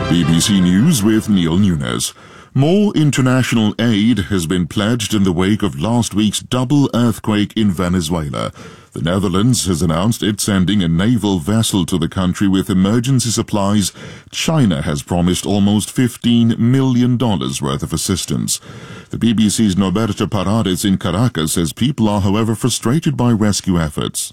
BBC News with Neil Nunes. More international aid has been pledged in the wake of last week's double earthquake in Venezuela. The Netherlands has announced it's sending a naval vessel to the country with emergency supplies. China has promised almost $15 million worth of assistance. The BBC's Norberto Paredes in Caracas says people are, however, frustrated by rescue efforts.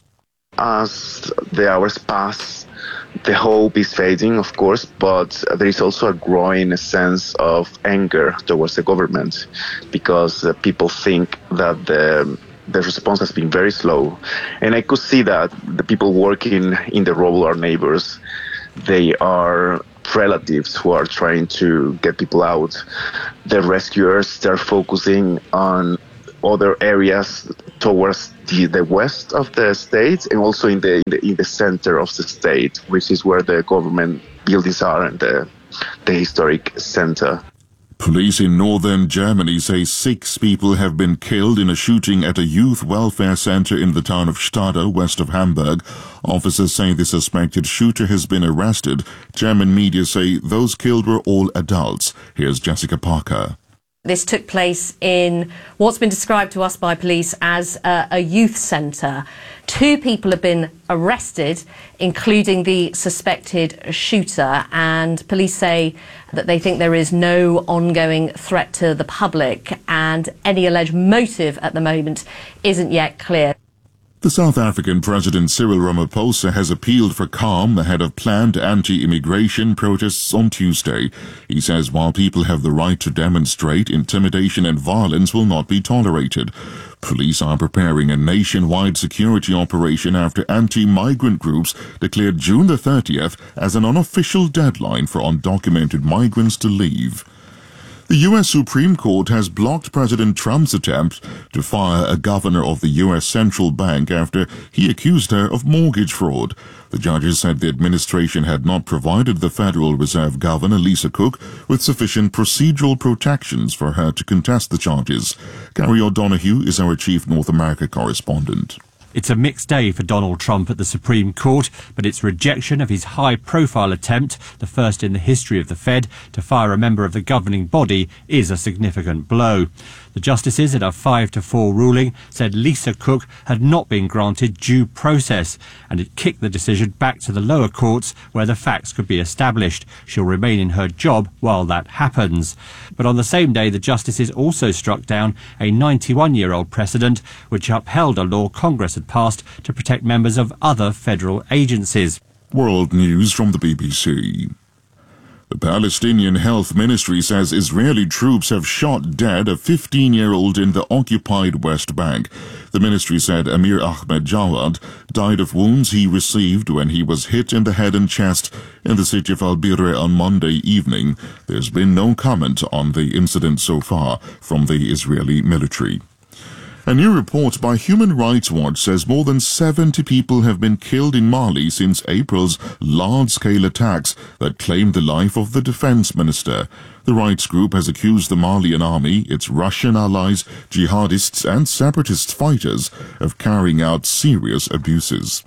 As the hours pass, the hope is fading, of course, but there is also a growing sense of anger towards the government because people think that the response has been very slow. And I could see that the people working in the role are neighbors. They are relatives who are trying to get people out. The rescuers, they're focusing on other areas towards the west of the state and also in the center of the state, which is where the government buildings are and the historic center. Police in northern Germany say 6 people have been killed in a shooting at a youth welfare center in the town of Stade, west of Hamburg. Officers say the suspected shooter has been arrested. German media say those killed were all adults. Here's Jessica Parker. This took place in what's been described to us by police as a youth centre. 2 people have been arrested, including the suspected shooter, and police say that they think there is no ongoing threat to the public and any alleged motive at the moment isn't yet clear. The South African President Cyril Ramaphosa has appealed for calm ahead of planned anti-immigration protests on Tuesday. He says while people have the right to demonstrate, intimidation and violence will not be tolerated. Police are preparing a nationwide security operation after anti-migrant groups declared June the 30th as an unofficial deadline for undocumented migrants to leave. The U.S. Supreme Court has blocked President Trump's attempt to fire a governor of the U.S. Central Bank after he accused her of mortgage fraud. The judges said the administration had not provided the Federal Reserve Governor, Lisa Cook, with sufficient procedural protections for her to contest the charges. Gary O'Donoghue is our chief North America correspondent. It's a mixed day for Donald Trump at the Supreme Court, but its rejection of his high-profile attempt, the first in the history of the Fed, to fire a member of the governing body is a significant blow. The justices in a 5-4 ruling said Lisa Cook had not been granted due process, and it kicked the decision back to the lower courts where the facts could be established. She'll remain in her job while that happens. But on the same day, the justices also struck down a 91-year-old precedent which upheld a law Congress had passed to protect members of other federal agencies. World News from the BBC. The Palestinian Health Ministry says Israeli troops have shot dead a 15-year-old in the occupied West Bank. The ministry said Amir Ahmed Jawad died of wounds he received when he was hit in the head and chest in the city of Al-Birre on Monday evening. There's been no comment on the incident so far from the Israeli military. A new report by Human Rights Watch says more than 70 people have been killed in Mali since April's large-scale attacks that claimed the life of the defense minister. The rights group has accused the Malian army, its Russian allies, jihadists and separatist fighters of carrying out serious abuses.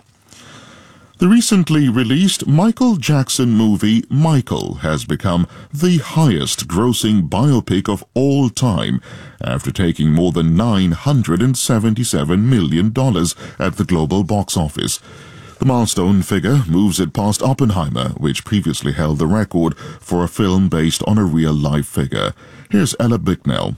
The recently released Michael Jackson movie Michael has become the highest-grossing biopic of all time after taking more than $977 million at the global box office. The milestone figure moves it past Oppenheimer, which previously held the record for a film based on a real-life figure. Here's Ella Bicknell.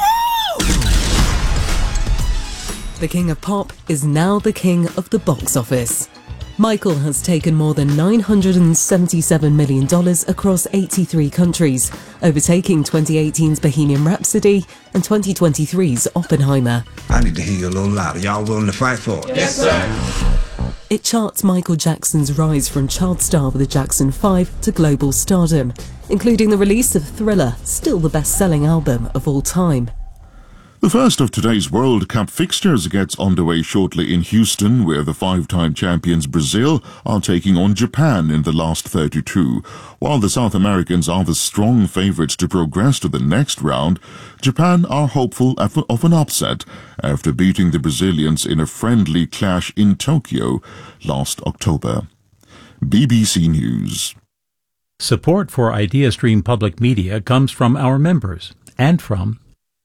The King of Pop is now the king of the box office. Michael has taken more than $977 million across 83 countries, overtaking 2018's Bohemian Rhapsody and 2023's Oppenheimer. I need to hear you a little louder. Y'all willing to fight for it? Yes, sir. It charts Michael Jackson's rise from child star with the Jackson 5 to global stardom, including the release of Thriller, still the best-selling album of all time. The first of today's World Cup fixtures gets underway shortly in Houston, where the 5-time champions Brazil are taking on Japan in the last 32. While the South Americans are the strong favourites to progress to the next round, Japan are hopeful of an upset after beating the Brazilians in a friendly clash in Tokyo last October. BBC News. Support for IdeaStream Public Media comes from our members and from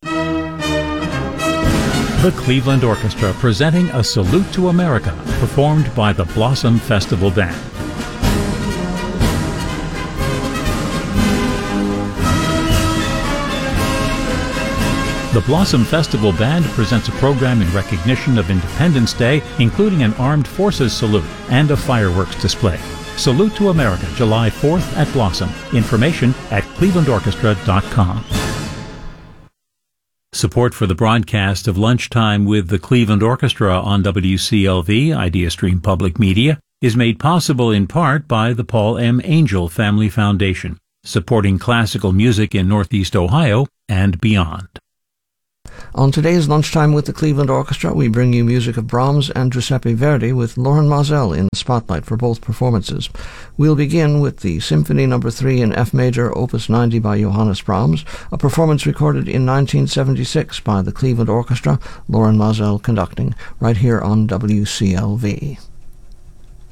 the Cleveland Orchestra, presenting A Salute to America, performed by the Blossom Festival Band. The Blossom Festival Band presents a program in recognition of Independence Day, including an Armed Forces salute and a fireworks display. Salute to America, July 4th at Blossom. Information at clevelandorchestra.com. Support for the broadcast of Lunchtime with the Cleveland Orchestra on WCLV, IdeaStream Public Media, is made possible in part by the Paul M. Angel Family Foundation, supporting classical music in Northeast Ohio and beyond. On today's Lunchtime with the Cleveland Orchestra, we bring you music of Brahms and Giuseppe Verdi with Loren Maazel in the spotlight for both performances. We'll begin with the Symphony No. 3 in F Major, Opus 90 by Johannes Brahms, a performance recorded in 1976 by the Cleveland Orchestra, Loren Maazel conducting, right here on WCLV.